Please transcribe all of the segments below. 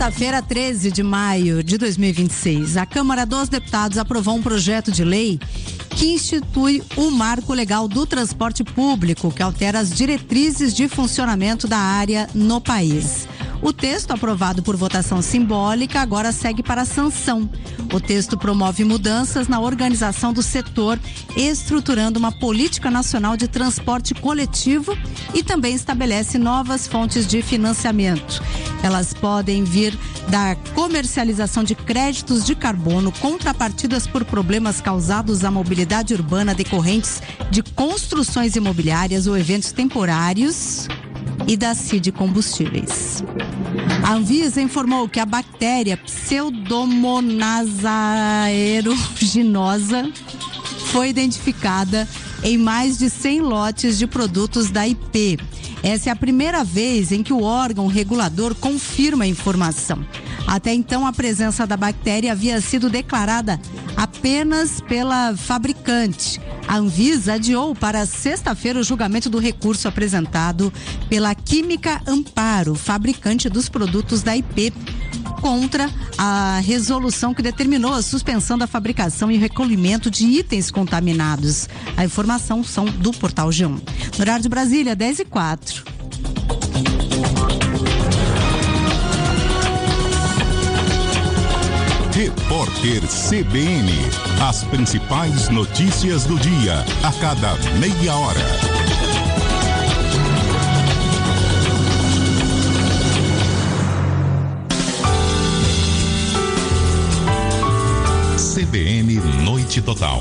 Segunda-feira, 13 de maio de 2026, a Câmara dos Deputados aprovou um projeto de lei que institui o Marco Legal do Transporte Público, que altera as diretrizes de funcionamento da área no país. O texto, aprovado por votação simbólica, agora segue para a sanção. O texto promove mudanças na organização do setor, estruturando uma política nacional de transporte coletivo e também estabelece novas fontes de financiamento. Elas podem vir da comercialização de créditos de carbono, contrapartidas por problemas causados à mobilidade urbana decorrentes de construções imobiliárias ou eventos temporários, e da CID Combustíveis. A Anvisa informou que a bactéria Pseudomonas aeruginosa foi identificada em mais de 100 lotes de produtos da IP. Essa é a primeira vez em que o órgão regulador confirma a informação. Até então, a presença da bactéria havia sido declarada apenas pela fabricante. A Anvisa adiou para sexta-feira o julgamento do recurso apresentado pela Química Amparo, fabricante dos produtos da IP, contra a resolução que determinou a suspensão da fabricação e recolhimento de itens contaminados. A informação são do Portal G1. No horário de Brasília, 10h04. Repórter CBN. As principais notícias do dia, a cada meia hora. CBN Noite Total.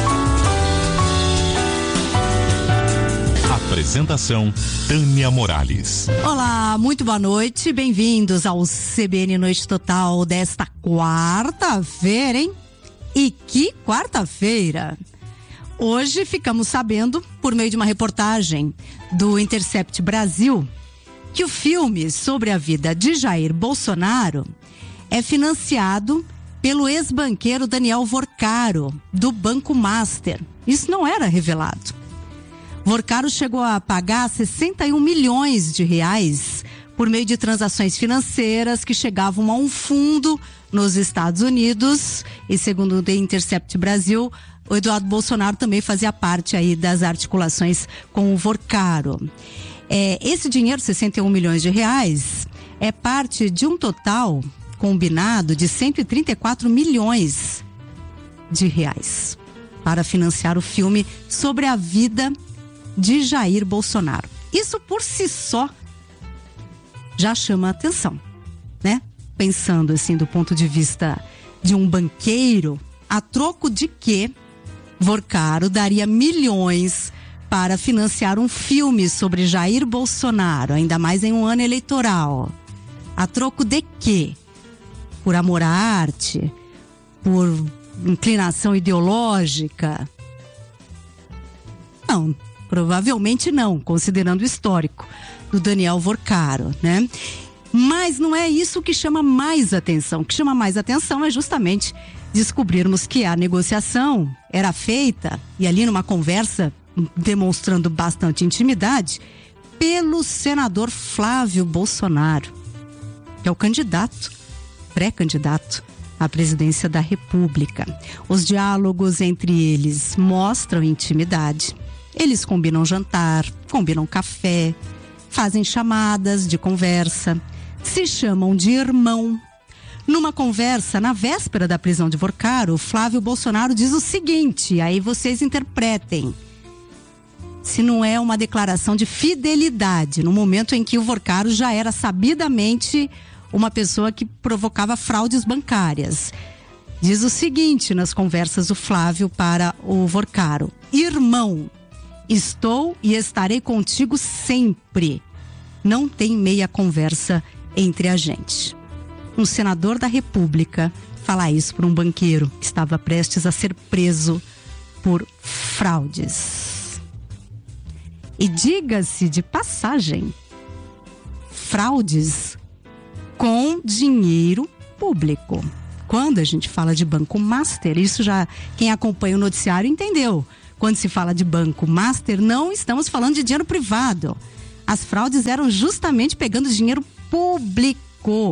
Apresentação, Tânia Morales. Olá, muito boa noite, bem-vindos ao CBN Noite Total desta quarta-feira, hein? E que quarta-feira! Hoje ficamos sabendo, por meio de uma reportagem do Intercept Brasil, que o filme sobre a vida de Jair Bolsonaro é financiado pelo ex-banqueiro Daniel Vorcaro, do Banco Master. Isso não era revelado. Vorcaro chegou a pagar 61 milhões de reais por meio de transações financeiras que chegavam a um fundo nos Estados Unidos. E segundo o The Intercept Brasil, o Eduardo Bolsonaro também fazia parte aí das articulações com o Vorcaro. Esse dinheiro, 61 milhões de reais, é parte de um total combinado de 134 milhões de reais para financiar o filme sobre a vida de Jair Bolsonaro. Isso por si só já chama a atenção, né? Pensando assim do ponto de vista de um banqueiro, a troco de que Vorcaro daria milhões para financiar um filme sobre Jair Bolsonaro, ainda mais em um ano eleitoral. A troco de quê? Por amor à arte? Por inclinação ideológica? Não. Provavelmente não, considerando o histórico do Daniel Vorcaro, né? Mas não é isso que chama mais atenção. O que chama mais atenção é justamente descobrirmos que a negociação era feita, e ali numa conversa demonstrando bastante intimidade, pelo senador Flávio Bolsonaro, que é o pré-candidato à presidência da República. Os diálogos entre eles mostram intimidade. Eles combinam jantar, combinam café, fazem chamadas de conversa, se chamam de irmão. Numa conversa, na véspera da prisão de Vorcaro, Flávio Bolsonaro diz o seguinte, aí vocês interpretem. Se não é uma declaração de fidelidade, no momento em que o Vorcaro já era sabidamente uma pessoa que provocava fraudes bancárias. Diz o seguinte nas conversas do Flávio para o Vorcaro: irmão, estou e estarei contigo sempre. Não tem meia conversa entre a gente. Um senador da República falar isso para um banqueiro que estava prestes a ser preso por fraudes. E diga-se de passagem, fraudes com dinheiro público. Quando a gente fala de Banco Master, isso já quem acompanha o noticiário entendeu. Quando se fala de Banco Master, não estamos falando de dinheiro privado. As fraudes eram justamente pegando dinheiro público.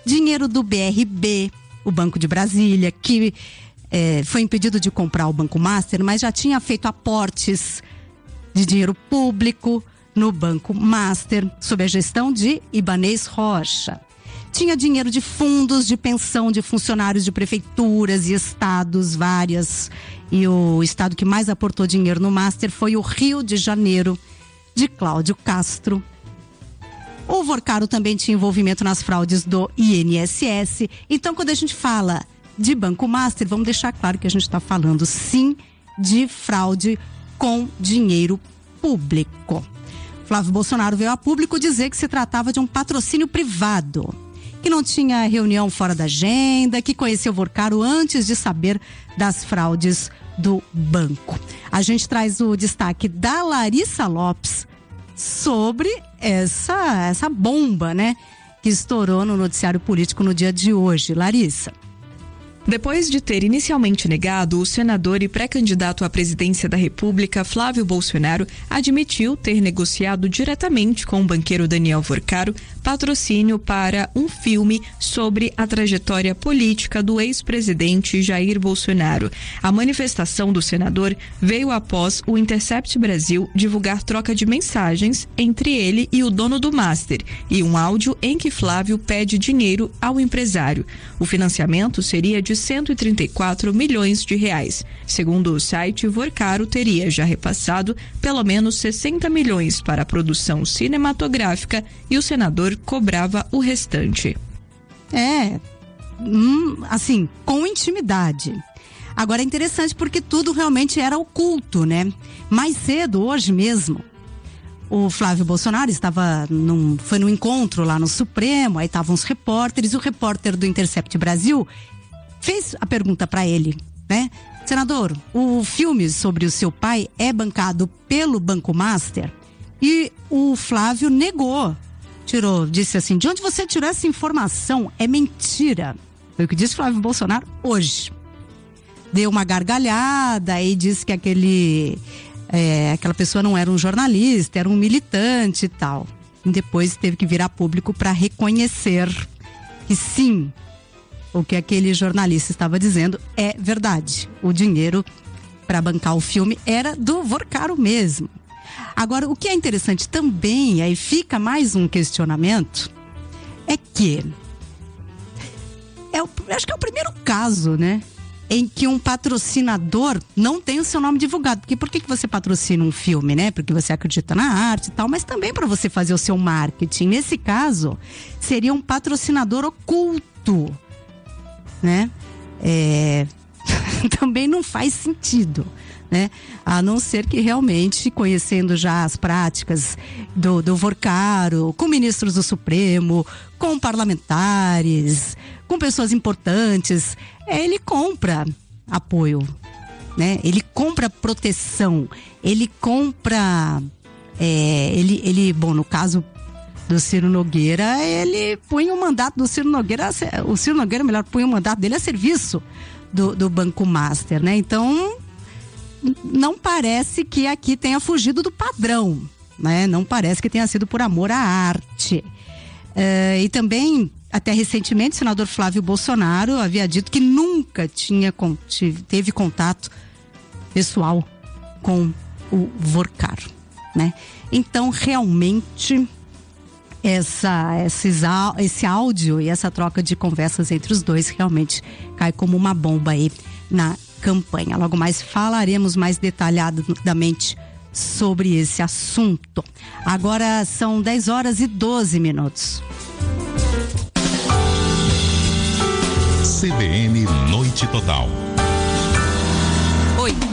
dinheiro do BRB, o Banco de Brasília, que foi impedido de comprar o Banco Master, mas já tinha feito aportes de dinheiro público no Banco Master, sob a gestão de Ibanez Rocha. Tinha dinheiro de fundos de pensão de funcionários de prefeituras e estados, várias. E o estado que mais aportou dinheiro no Master foi o Rio de Janeiro, de Cláudio Castro. O Vorcaro também tinha envolvimento nas fraudes do INSS. Então, quando a gente fala de Banco Master, vamos deixar claro que a gente está falando, sim, de fraude com dinheiro público. Flávio Bolsonaro veio a público dizer que se tratava de um patrocínio privado, que não tinha reunião fora da agenda, que conheceu o Vorcaro antes de saber das fraudes do banco. A gente traz o destaque da Larissa Lopes sobre essa bomba, né, que estourou no noticiário político no dia de hoje. Larissa. Depois de ter inicialmente negado, o senador e pré-candidato à presidência da República, Flávio Bolsonaro, admitiu ter negociado diretamente com o banqueiro Daniel Vorcaro patrocínio para um filme sobre a trajetória política do ex-presidente Jair Bolsonaro. A manifestação do senador veio após o Intercept Brasil divulgar troca de mensagens entre ele e o dono do Master e um áudio em que Flávio pede dinheiro ao empresário. O financiamento seria de 134 milhões de reais. Segundo o site, Vorcaro teria já repassado pelo menos 60 milhões para a produção cinematográfica e o senador cobrava o restante. Assim, com intimidade. Agora é interessante porque tudo realmente era oculto, né? Mais cedo, hoje mesmo, o Flávio Bolsonaro foi num encontro lá no Supremo, aí estavam os repórteres, o repórter do Intercept Brasil fez a pergunta para ele, né? Senador, o filme sobre o seu pai é bancado pelo Banco Master? E o Flávio negou. Disse assim, de onde você tirou essa informação? É mentira. Foi o que disse Flávio Bolsonaro hoje. Deu uma gargalhada e disse que aquela pessoa não era um jornalista, era um militante e tal. E depois teve que vir a público para reconhecer que sim, o que aquele jornalista estava dizendo é verdade. O dinheiro para bancar o filme era do Vorcaro mesmo. Agora, o que é interessante também, aí fica mais um questionamento, é que acho que é o primeiro caso, né, em que um patrocinador não tem o seu nome divulgado. Porque por que você patrocina um filme, né? Porque você acredita na arte e tal, mas também para você fazer o seu marketing. Nesse caso, seria um patrocinador oculto, né? Também não faz sentido, né? A não ser que realmente, conhecendo já as práticas do Vorcaro, com ministros do Supremo, com parlamentares, com pessoas importantes, ele compra apoio, né? Ele compra proteção, ele compra, bom, no caso do Ciro Nogueira, ele punha o mandato do Ciro Nogueira, punha o mandato dele a serviço do Banco Master, né? Então, não parece que aqui tenha fugido do padrão, né? Não parece que tenha sido por amor à arte. E também, até recentemente, o senador Flávio Bolsonaro havia dito que nunca teve contato pessoal com o Vorcaro, né? Então, realmente, esse áudio e essa troca de conversas entre os dois realmente cai como uma bomba aí na campanha. Logo mais falaremos mais detalhadamente sobre esse assunto. Agora são 10h12. CBN Noite Total. Oi.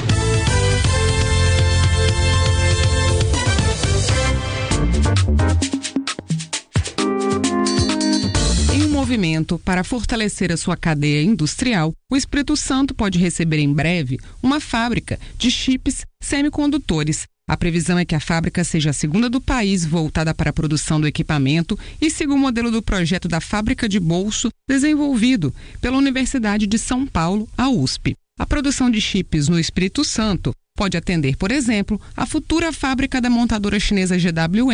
Movimento para fortalecer a sua cadeia industrial, o Espírito Santo pode receber em breve uma fábrica de chips semicondutores. A previsão é que a fábrica seja a segunda do país voltada para a produção do equipamento e siga o modelo do projeto da fábrica de bolso desenvolvido pela Universidade de São Paulo, a USP. A produção de chips no Espírito Santo pode atender, por exemplo, a futura fábrica da montadora chinesa GWM,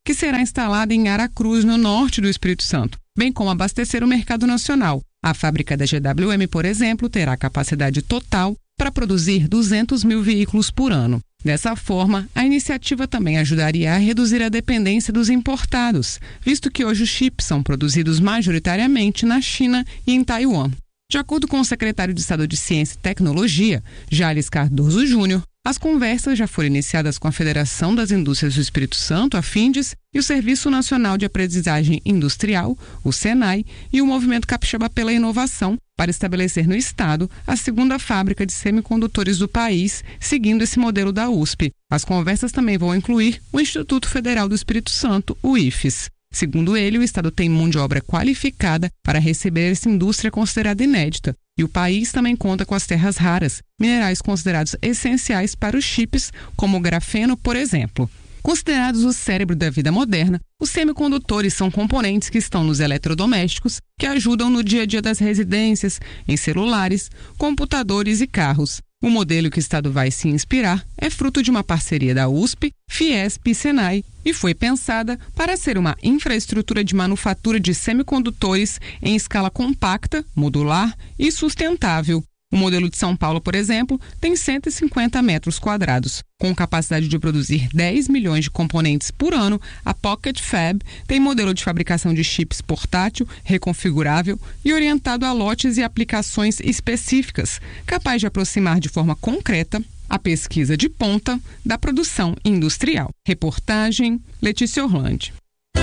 que será instalada em Aracruz, no norte do Espírito Santo, bem como abastecer o mercado nacional. A fábrica da GWM, por exemplo, terá capacidade total para produzir 200 mil veículos por ano. Dessa forma, a iniciativa também ajudaria a reduzir a dependência dos importados, visto que hoje os chips são produzidos majoritariamente na China e em Taiwan. De acordo com o secretário de Estado de Ciência e Tecnologia, Jales Cardoso Júnior, as conversas já foram iniciadas com a Federação das Indústrias do Espírito Santo, a FINDES, e o Serviço Nacional de Aprendizagem Industrial, o SENAI, e o Movimento Capixaba pela Inovação, para estabelecer no estado a segunda fábrica de semicondutores do país, seguindo esse modelo da USP. As conversas também vão incluir o Instituto Federal do Espírito Santo, o IFES. Segundo ele, o estado tem mão de obra qualificada para receber essa indústria considerada inédita. E o país também conta com as terras raras, minerais considerados essenciais para os chips, como o grafeno, por exemplo. Considerados o cérebro da vida moderna, os semicondutores são componentes que estão nos eletrodomésticos, que ajudam no dia a dia das residências, em celulares, computadores e carros. O modelo que o estado vai se inspirar é fruto de uma parceria da USP, Fiesp e Senai e foi pensada para ser uma infraestrutura de manufatura de semicondutores em escala compacta, modular e sustentável. O modelo de São Paulo, por exemplo, tem 150 metros quadrados. Com capacidade de produzir 10 milhões de componentes por ano, a Pocket Fab tem modelo de fabricação de chips portátil, reconfigurável e orientado a lotes e aplicações específicas, capaz de aproximar de forma concreta a pesquisa de ponta da produção industrial. Reportagem Letícia Orlandi.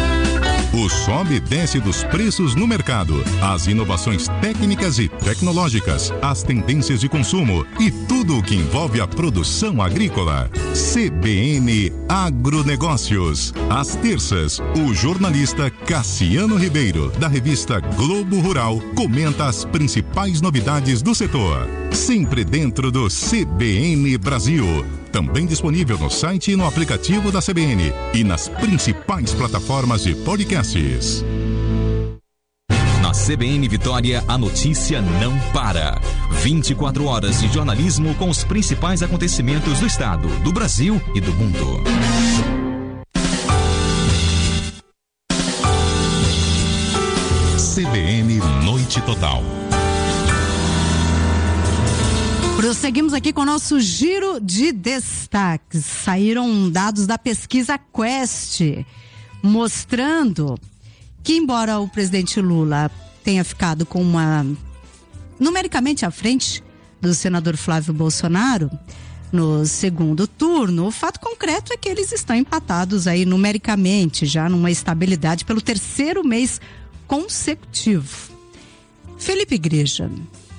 O sobe e desce dos preços no mercado, as inovações técnicas e tecnológicas, as tendências de consumo e tudo o que envolve a produção agrícola. CBN Agronegócios. Às terças, o jornalista Cassiano Ribeiro, da revista Globo Rural, comenta as principais novidades do setor. Sempre dentro do CBN Brasil. Também disponível no site e no aplicativo da CBN e nas principais plataformas de podcasts. Na CBN Vitória, a notícia não para. 24 horas de jornalismo com os principais acontecimentos do estado, do Brasil e do mundo. CBN Noite Total. Prosseguimos aqui com o nosso giro de destaques. Saíram dados da pesquisa Quest, mostrando que, embora o presidente Lula tenha ficado com numericamente à frente do senador Flávio Bolsonaro no segundo turno, o fato concreto é que eles estão empatados aí numericamente, já numa estabilidade pelo terceiro mês consecutivo. Felipe Igreja.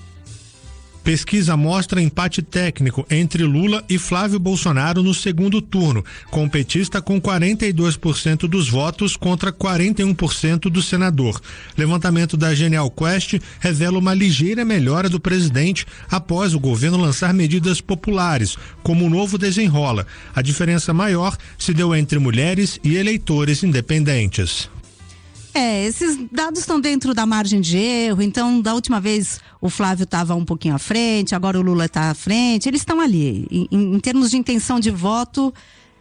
Pesquisa mostra empate técnico entre Lula e Flávio Bolsonaro no segundo turno, com o petista com 42% dos votos contra 41% do senador. Levantamento da Genial Quest revela uma ligeira melhora do presidente após o governo lançar medidas populares, como o Novo Desenrola. A diferença maior se deu entre mulheres e eleitores independentes. Esses dados estão dentro da margem de erro, então da última vez o Flávio estava um pouquinho à frente, agora o Lula está à frente, eles estão ali. Em termos de intenção de voto,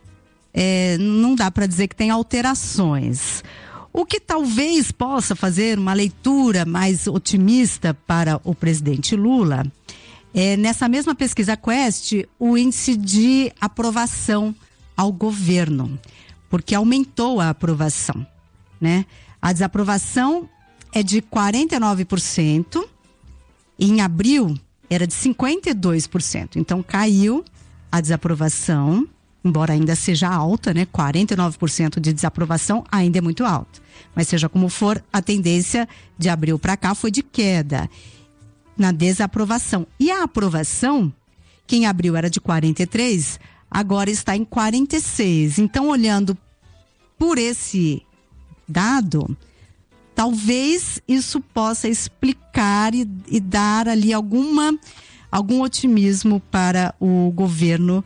não dá para dizer que tem alterações. O que talvez possa fazer uma leitura mais otimista para o presidente Lula é, nessa mesma pesquisa Quest, o índice de aprovação ao governo, porque aumentou a aprovação, né? A desaprovação é de 49%, e em abril era de 52%. Então caiu a desaprovação, embora ainda seja alta, né? 49% de desaprovação ainda é muito alta. Mas seja como for, a tendência de abril para cá foi de queda na desaprovação. E a aprovação, que em abril era de 43%, agora está em 46%. Então, olhando por esse dado, talvez isso possa explicar e dar ali algum otimismo para o governo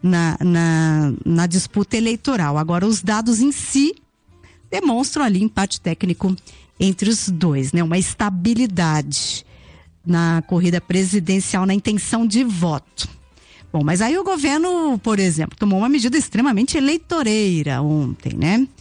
na disputa eleitoral. Agora, os dados em si demonstram ali empate técnico entre os dois, né? Uma estabilidade na corrida presidencial, na intenção de voto. Bom, mas aí o governo, por exemplo, tomou uma medida extremamente eleitoreira ontem, né?